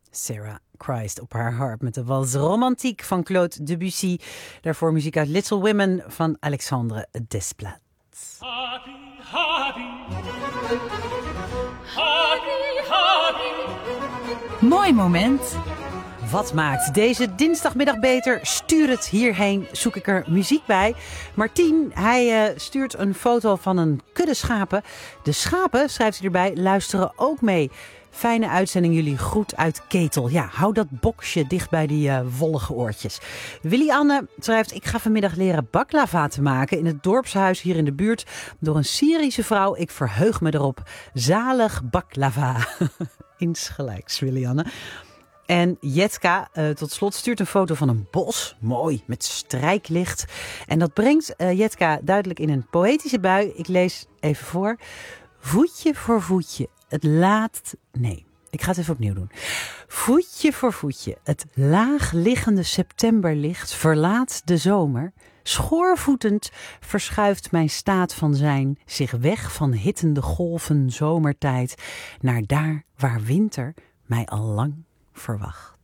Sarah Christ op haar harp met de wals Romantiek van Claude Debussy. Daarvoor muziek uit Little Women van Alexandre Desplat. Happy, happy. Happy, happy. Mooi moment. Wat maakt deze dinsdagmiddag beter? Stuur het hierheen, zoek ik er muziek bij. Martien, hij stuurt een foto van een kudde schapen. De schapen, schrijft hij erbij, luisteren ook mee. Fijne uitzending jullie, groet uit Ketel. Ja, hou dat boksje dicht bij die wollige oortjes. Willy-Anne schrijft, ik ga vanmiddag leren baklava te maken in het dorpshuis hier in de buurt. Door een Syrische vrouw, ik verheug me erop. Zalig baklava. Insgelijks, Willy-Anne. En Jetka, tot slot, stuurt een foto van een bos. Mooi, met strijklicht. En dat brengt Jetka duidelijk in een poëtische bui. Ik lees even voor. Voetje voor voetje. Het laat... Nee, ik ga het even opnieuw doen. Voetje voor voetje. Het laagliggende septemberlicht verlaat de zomer. Schoorvoetend verschuift mijn staat van zijn zich weg van hittende golven zomertijd naar daar waar winter mij al lang verwacht.